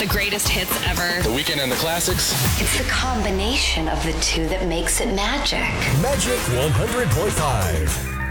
the greatest hits ever. The Weeknd and the classics. It's the combination of the two that makes it magic. Magic 100.5.